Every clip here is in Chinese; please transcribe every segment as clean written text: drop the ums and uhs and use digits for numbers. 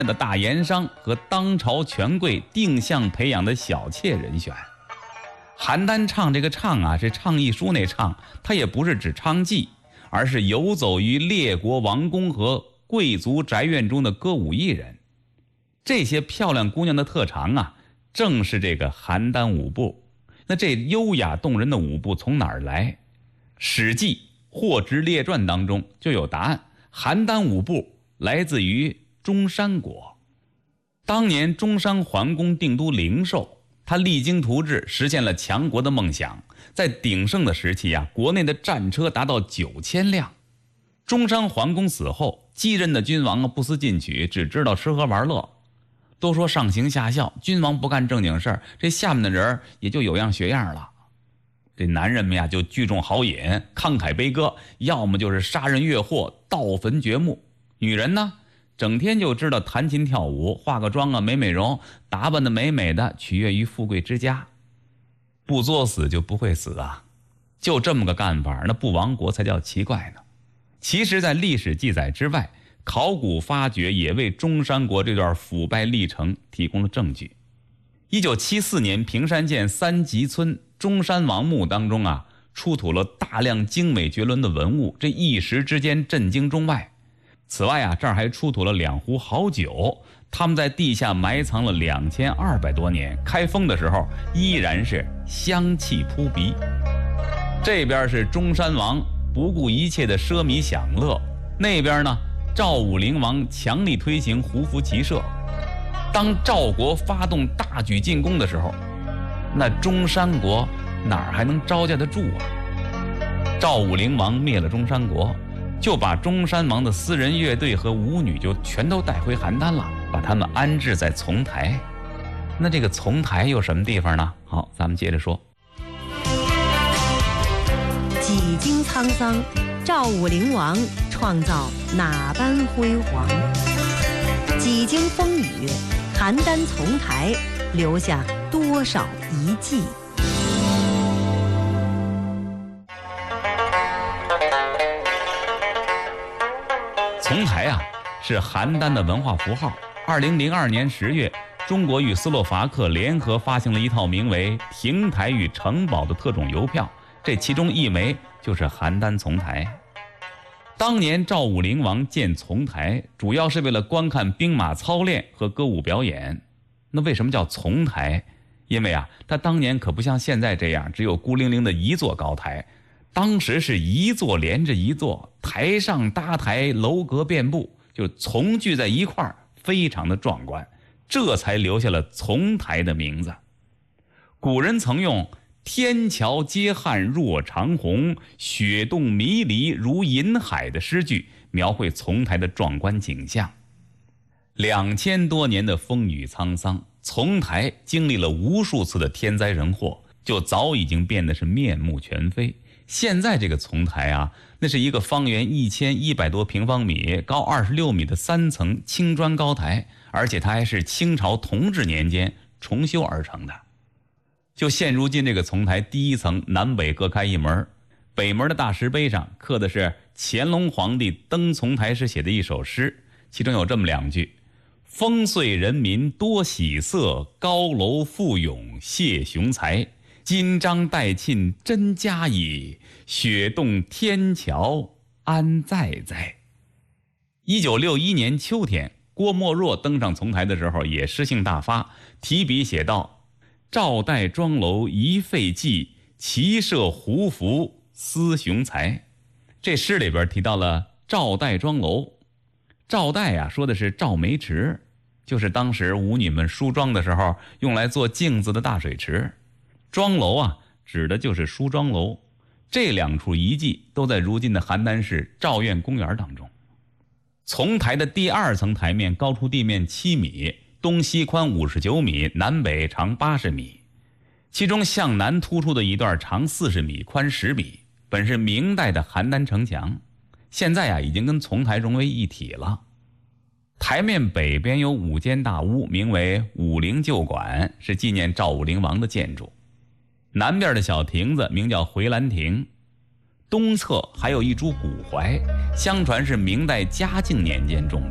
的大盐商和当朝权贵定向培养的小妾人选。邯郸唱这个唱啊，是倡议书那唱，它也不是指娼妓，而是游走于列国王宫和贵族宅院中的歌舞艺人。这些漂亮姑娘的特长啊，正是这个邯郸舞步。那这优雅动人的舞步从哪儿来？史记《霍职列传》当中就有答案，邯郸舞步来自于中山国。当年中山桓公定都灵寿，他励精图治，实现了强国的梦想。在鼎盛的时期啊，国内的战车达到9000辆。中山桓公死后，继任的君王不思进取，只知道吃喝玩乐。都说上行下效，君王不干正经事儿，这下面的人也就有样学样了。这男人们呀，就聚众豪饮，慷慨悲歌，要么就是杀人越货，盗坟掘墓。女人呢，整天就知道弹琴跳舞，化个妆啊，美容，打扮得美美的，取悦于富贵之家。不作死就不会死啊，就这么个干法，那不亡国才叫奇怪呢。其实在历史记载之外，考古发掘也为中山国这段腐败历程提供了证据。1974年平山县三集村中山王墓当中啊，出土了大量精美绝伦的文物，这一时之间震惊中外。此外啊，这儿还出土了2壶好酒，他们在地下埋藏了2200多年，开封的时候依然是香气扑鼻。这边是中山王不顾一切的奢靡享乐，那边呢，赵武灵王强力推行胡服骑射。当赵国发动大举进攻的时候，那中山国哪儿还能招架得住啊？赵武灵王灭了中山国，就把中山王的私人乐队和舞女就全都带回邯郸了，把他们安置在丛台。那这个丛台有什么地方呢？好，咱们接着说。 几经沧桑，赵武灵王创造哪般辉煌？几经风雨，邯郸丛台留下多少遗迹？ 丛台啊，是邯郸的文化符号。2002年10月，中国与斯洛伐克联合发行了一套名为《亭台与城堡》的特种邮票，这其中一枚就是邯郸丛台。当年赵武灵王建丛台，主要是为了观看兵马操练和歌舞表演。那为什么叫丛台？因为啊，他当年可不像现在这样只有孤零零的一座高台，当时是一座连着一座，台上搭台，楼阁遍布，就丛聚在一块儿，非常的壮观，这才留下了丛台的名字。古人曾用天桥接汉若长虹，雪洞迷离如银海的诗句描绘丛台的壮观景象。2000多年的风雨沧桑，丛台经历了无数次的天灾人祸，就早已经变得是面目全非。现在这个丛台啊，那是一个方圆1100多平方米、高26米的3层青砖高台，而且它还是清朝同治年间重修而成的。就现如今这个丛台第一层南北各开一门，北门的大石碑上刻的是乾隆皇帝登丛台时写的一首诗，其中有这么2句：丰岁人民多喜色，高楼富永谢雄才，金章代沁真佳矣，雪洞天桥安在在。1961年秋天，郭沫若登上丛台的时候也诗兴大发，提笔写道：赵代庄楼一废迹，骑射胡服思雄才。这诗里边提到了赵代庄楼。赵代啊，说的是赵梅池，就是当时舞女们梳妆的时候用来做镜子的大水池。庄楼啊，指的就是梳妆楼。这2处遗迹都在如今的邯郸市赵苑公园当中。丛台的第2层台面高出地面7米，东西宽59米，南北长80米，其中向南突出的一段长40米，宽10米，本是明代的邯郸城墙，现在啊已经跟丛台融为一体了。台面北边有5间大屋，名为武陵旧馆，是纪念赵武灵王的建筑。南边的小亭子名叫回兰亭，东侧还有一株古槐，相传是明代嘉靖年间种的。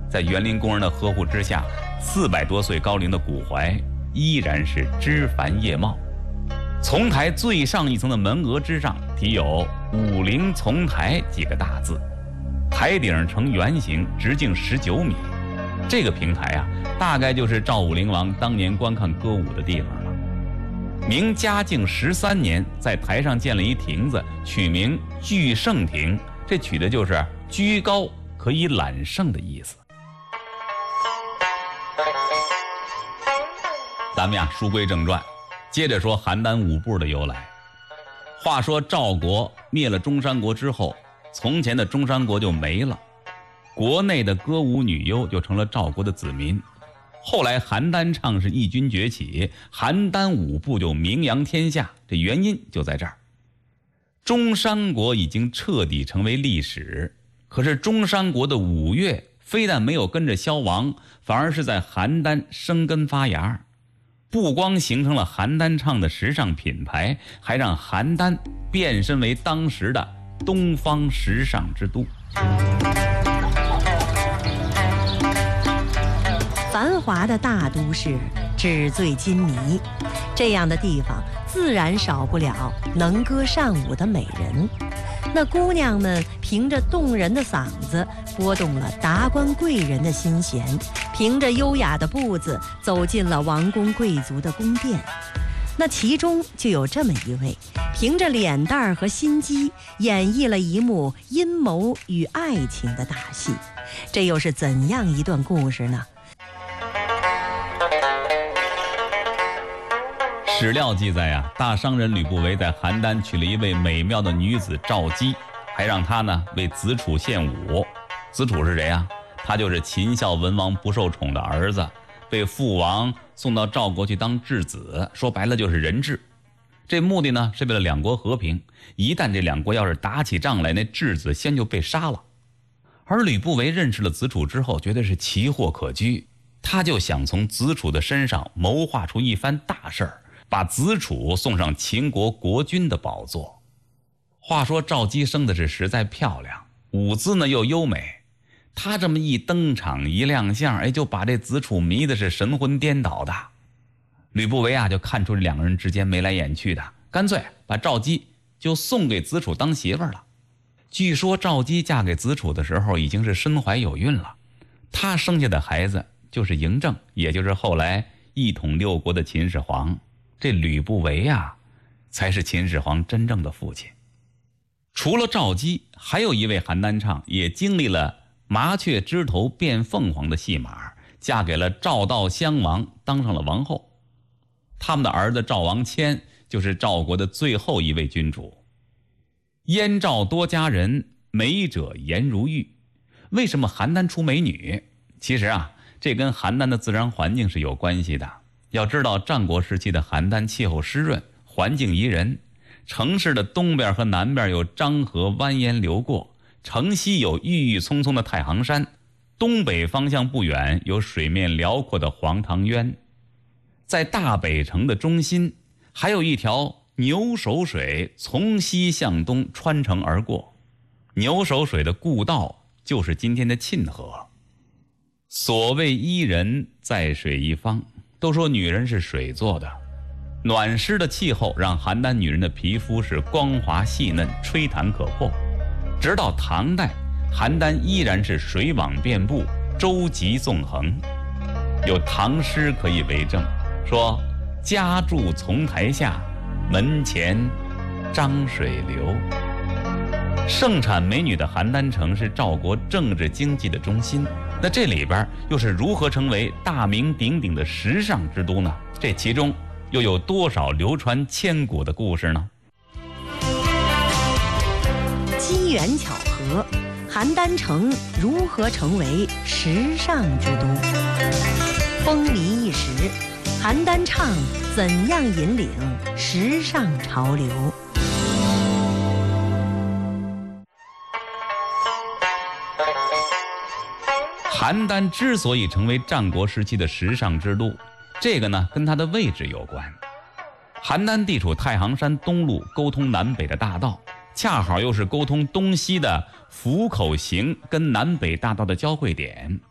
在园林工人的呵护之下，400多岁高龄的古槐依然是枝繁叶茂。丛台最上一层的门额之上题有“武陵丛台”几个大字，台顶呈圆形，直径19米。这个平台啊，大概就是赵武灵王当年观看歌舞的地方了。明嘉靖13年，在台上建了一亭子，取名聚圣亭，这取的就是居高可以揽胜的意思。咱们呀，书归正传，接着说邯郸五部的由来。话说赵国灭了中山国之后，从前的中山国就没了，国内的歌舞女优就成了赵国的子民。后来邯郸唱是异军崛起，邯郸五部就名扬天下，这原因就在这儿。中山国已经彻底成为历史，可是中山国的五乐非但没有跟着消亡，反而是在邯郸生根发芽，不光形成了邯郸唱的时尚品牌，还让邯郸变身为当时的东方时尚之都。 繁华的大都市，纸醉金迷，这样的地方自然少不了能歌善舞的美人。那姑娘们凭着动人的嗓子拨动了达官贵人的心弦，凭着优雅的步子走进了王公贵族的宫殿。那其中就有这么一位，凭着脸蛋儿和心机演绎了一幕阴谋与爱情的大戏。这又是怎样一段故事呢？ 史料记载啊，大商人吕不韦在邯郸娶了一位美妙的女子赵姬，还让她呢为子楚献舞。子楚是谁啊？他就是秦孝文王不受宠的儿子，被父王送到赵国去当质子，说白了就是人质。这目的呢是为了两国和平，一旦这两国要是打起仗来，那质子先就被杀了。而吕不韦认识了子楚之后，觉得是奇货可居，他就想从子楚的身上谋划出一番大事儿，把子楚送上秦国国君的宝座。话说赵姬生的是实在漂亮，舞姿呢又优美，她这么一登场一亮相，就把这子楚迷的是神魂颠倒的。吕不韦啊就看出这两个人之间眉来眼去的，干脆把赵姬就送给子楚当媳妇儿了。据说赵姬嫁给子楚的时候已经是身怀有孕了，她生下的孩子就是嬴政，也就是后来一统六国的秦始皇。这吕不韦啊才是秦始皇真正的父亲。除了赵姬，还有一位邯郸唱也经历了麻雀枝头变凤凰的戏码，嫁给了赵悼襄王，当上了王后。他们的儿子赵王谦就是赵国的最后一位君主。燕赵多佳人，美者颜如玉。为什么邯郸出美女？其实啊，这跟邯郸的自然环境是有关系的。要知道战国时期的邯郸气候湿润，环境宜人，城市的东边和南边有漳河蜿蜒流过，城西有郁郁葱葱的太行山，东北方向不远有水面辽阔的黄塘渊。在大北城的中心还有一条牛首水从西向东穿城而过，牛首水的故道就是今天的沁河。所谓伊人在水一方，都说女人是水做的，暖湿的气候让邯郸女人的皮肤是光滑细嫩，吹弹可破。直到唐代，邯郸依然是水网遍布，舟楫纵横。有唐诗可以为证，说家住丛台下，门前漳水流。盛产美女的邯郸城是赵国政治经济的中心，那这里边又是如何成为大名鼎鼎的时尚之都呢？这其中又有多少流传千古的故事呢？ 机缘巧合，邯郸城如何成为时尚之都？风靡一时，邯郸唱怎样引领时尚潮流？ 邯郸之所以成为战国时期的时尚之都，这个呢跟它的位置有关。邯郸地处太行山东路沟通南北的大道，恰好又是沟通东西的府口行跟南北大道的交汇点。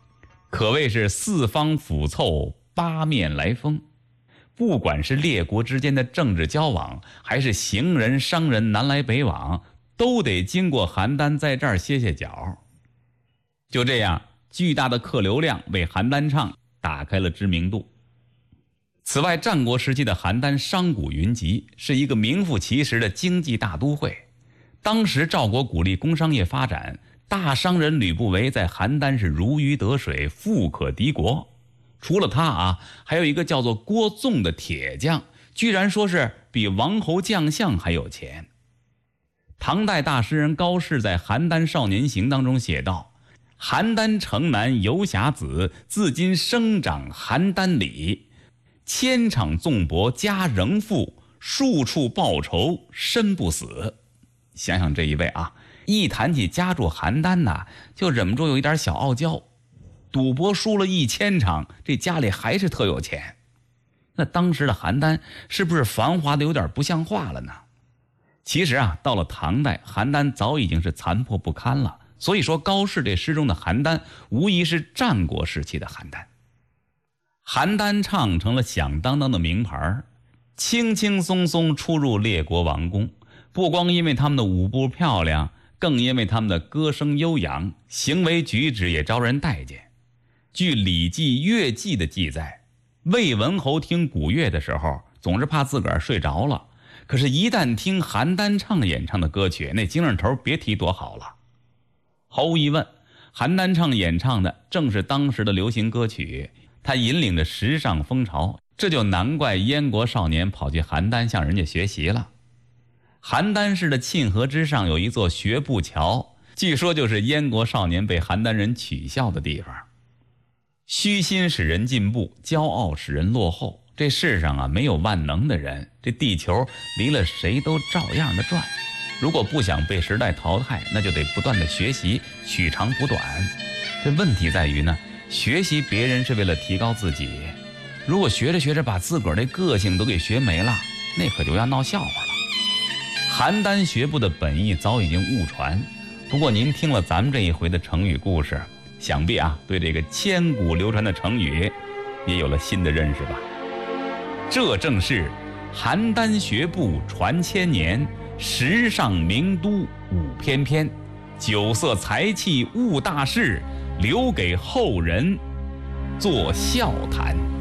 可谓是四方辅凑，八面来风。不管是列国之间的政治交往，还是行人商人南来北往，都得经过邯郸在这儿歇歇脚。就这样，巨大的客流量为邯郸唱打开了知名度。此外，战国时期的邯郸商贾云集，是一个名副其实的经济大都会。当时赵国鼓励工商业发展，大商人吕不韦在邯郸是如鱼得水，富可敌国。除了他还有一个叫做郭纵的铁匠，居然说是比王侯将相还有钱。唐代大诗人高适在《邯郸少年行》当中写道：邯郸城南游侠子，自今生长邯郸里。千场纵博家仍富，数处报仇身不死。想想这一位一谈起家住邯郸就忍不住有一点小傲娇。赌博输了1000场，这家里还是特有钱。那当时的邯郸是不是繁华的有点不像话了呢？其实到了唐代，邯郸早已经是残破不堪了。所以说高适这诗中的邯郸无疑是战国时期的邯郸。邯郸唱成了响当当的名牌，轻轻松松出入列国王宫，不光因为他们的舞步漂亮，更因为他们的歌声悠扬，行为举止也招人待见。据《礼记·乐记》的记载，魏文侯听古乐的时候，总是怕自个儿睡着了，可是一旦听邯郸唱演唱的歌曲，那精神头别提多好了。毫无疑问，邯郸唱演唱的正是当时的流行歌曲，它引领着时尚风潮，这就难怪燕国少年跑去邯郸向人家学习了。邯郸市的沁河之上有一座学步桥，据说就是燕国少年被邯郸人取笑的地方。虚心使人进步，骄傲使人落后。这世上没有万能的人，这地球离了谁都照样的转。如果不想被时代淘汰，那就得不断的学习，取长补短。这问题在于呢，学习别人是为了提高自己，如果学着学着把自个儿的个性都给学没了，那可就要闹笑话了。邯郸学步的本意早已经误传，不过您听了咱们这一回的成语故事，想必对这个千古流传的成语也有了新的认识吧。这正是邯郸学步传千年，时尚名都舞翩翩，酒色财气悟大事，留给后人做笑谈。